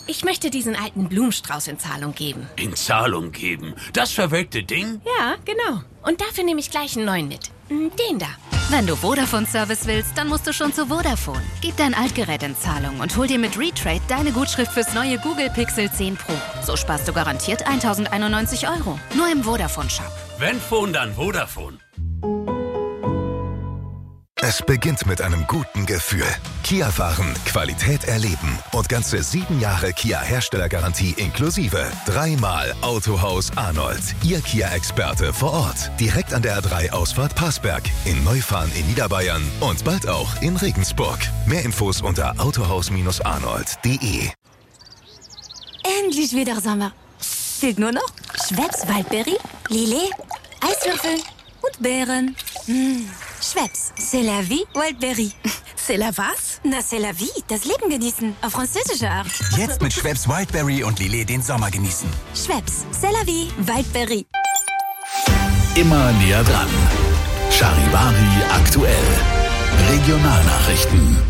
Ich möchte diesen alten Blumenstrauß in Zahlung geben. In Zahlung geben? Das verwelkte Ding? Ja, genau. Und dafür nehme ich gleich einen neuen mit. Den da. Wenn du Vodafone-Service willst, dann musst du schon zu Vodafone. Gib dein Altgerät in Zahlung und hol dir mit Retrade deine Gutschrift fürs neue Google Pixel 10 Pro. So sparst du garantiert 1.091 €. Nur im Vodafone-Shop. Wenn Phone, dann Vodafone. Es beginnt mit einem guten Gefühl. Kia fahren, Qualität erleben und ganze 7 Jahre Kia-Herstellergarantie inklusive. 3-mal Autohaus Arnold. Ihr Kia-Experte vor Ort. Direkt an der A3-Ausfahrt Passberg. In Neufahren in Niederbayern und bald auch in Regensburg. Mehr Infos unter autohaus-arnold.de. Endlich wieder Sommer. Fehlt nur noch Schweppes Waldberry, Lillet, Eiswürfel und Beeren. Schweppes, c'est la vie, Wildberry. C'est la was? Na, c'est la vie, das Leben genießen, auf französische Art. Jetzt mit Schweppes Wildberry und Lillet den Sommer genießen. Schweppes, c'est la vie, Wildberry. Immer näher dran. Charivari aktuell. Regionalnachrichten.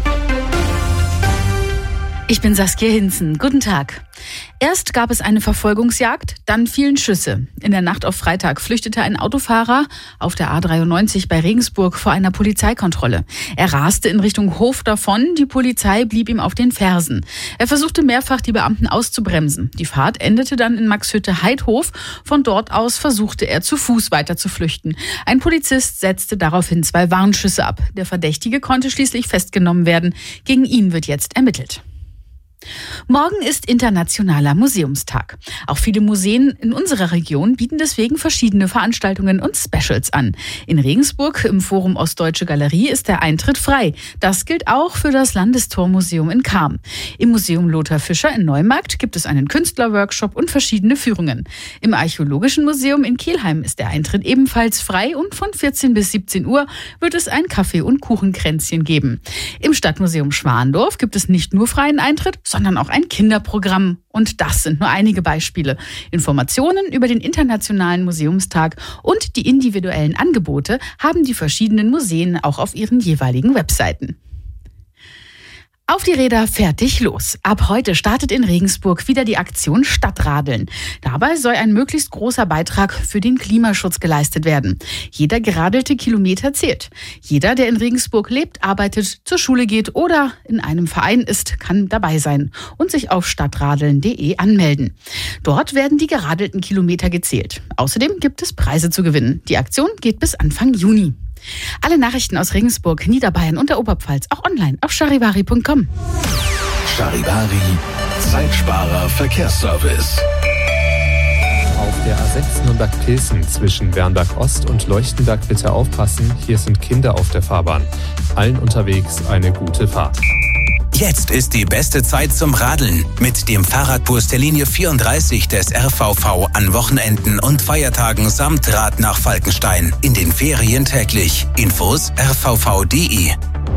Ich bin Saskia Hinzen. Guten Tag. Erst gab es eine Verfolgungsjagd, dann fielen Schüsse. In der Nacht auf Freitag flüchtete ein Autofahrer auf der A93 bei Regensburg vor einer Polizeikontrolle. Er raste in Richtung Hof davon, die Polizei blieb ihm auf den Fersen. Er versuchte mehrfach, die Beamten auszubremsen. Die Fahrt endete dann in Maxhütte-Heidhof. Von dort aus versuchte er zu Fuß weiter zu flüchten. Ein Polizist setzte daraufhin 2 Warnschüsse ab. Der Verdächtige konnte schließlich festgenommen werden. Gegen ihn wird jetzt ermittelt. Morgen ist Internationaler Museumstag. Auch viele Museen in unserer Region bieten deswegen verschiedene Veranstaltungen und Specials an. In Regensburg im Forum Ostdeutsche Galerie ist der Eintritt frei. Das gilt auch für das Landestormuseum in Cham. Im Museum Lothar Fischer in Neumarkt gibt es einen Künstlerworkshop und verschiedene Führungen. Im Archäologischen Museum in Kelheim ist der Eintritt ebenfalls frei und von 14 bis 17 Uhr wird es ein Kaffee- und Kuchenkränzchen geben. Im Stadtmuseum Schwandorf gibt es nicht nur freien Eintritt, sondern auch ein Kinderprogramm. Und das sind nur einige Beispiele. Informationen über den Internationalen Museumstag und die individuellen Angebote haben die verschiedenen Museen auch auf ihren jeweiligen Webseiten. Auf die Räder, fertig, los. Ab heute startet in Regensburg wieder die Aktion Stadtradeln. Dabei soll ein möglichst großer Beitrag für den Klimaschutz geleistet werden. Jeder geradelte Kilometer zählt. Jeder, der in Regensburg lebt, arbeitet, zur Schule geht oder in einem Verein ist, kann dabei sein und sich auf stadtradeln.de anmelden. Dort werden die geradelten Kilometer gezählt. Außerdem gibt es Preise zu gewinnen. Die Aktion geht bis Anfang Juni. Alle Nachrichten aus Regensburg, Niederbayern und der Oberpfalz auch online auf charivari.com. Charivari, Zeitsparer Verkehrsservice. Auf der A6 Nürnberg-Pilsen zwischen Bernberg-Ost und Leuchtenberg bitte aufpassen, hier sind Kinder auf der Fahrbahn. Allen unterwegs eine gute Fahrt. Jetzt ist die beste Zeit zum Radeln mit dem Fahrradbus der Linie 34 des RVV an Wochenenden und Feiertagen samt Rad nach Falkenstein. In den Ferien täglich. Infos rvv.de.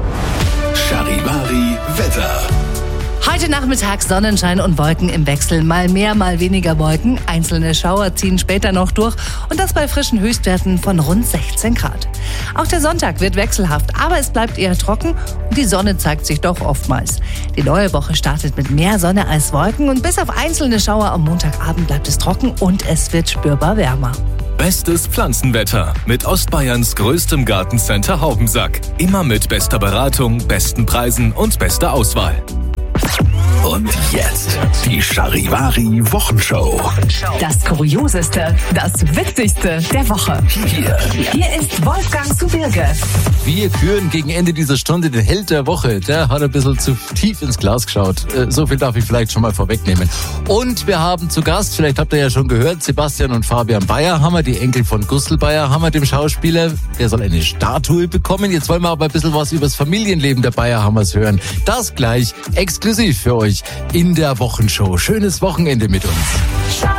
Charivari Wetter. Heute Nachmittag Sonnenschein und Wolken im Wechsel. Mal mehr, mal weniger Wolken. Einzelne Schauer ziehen später noch durch und das bei frischen Höchstwerten von rund 16 Grad. Auch der Sonntag wird wechselhaft, aber es bleibt eher trocken und die Sonne zeigt sich doch oftmals. Die neue Woche startet mit mehr Sonne als Wolken und bis auf einzelne Schauer am Montagabend bleibt es trocken und es wird spürbar wärmer. Bestes Pflanzenwetter mit Ostbayerns größtem Gartencenter Haubensack. Immer mit bester Beratung, besten Preisen und bester Auswahl. Und jetzt die Charivari Wochenshow. Das Kurioseste, das Witzigste der Woche. Hier ist Wolfgang zu Birge. Wir küren gegen Ende dieser Stunde den Held der Woche. Der hat ein bisschen zu tief ins Glas geschaut. So viel darf ich vielleicht schon mal vorwegnehmen. Und wir haben zu Gast, vielleicht habt ihr ja schon gehört, Sebastian und Fabian Bayerhammer, die Enkel von Gustl Bayerhammer, dem Schauspieler. Der soll eine Statue bekommen. Jetzt wollen wir aber ein bisschen was über das Familienleben der Bayerhammers hören. Das gleich exklusiv für euch in der Wochenshow. Schönes Wochenende mit uns.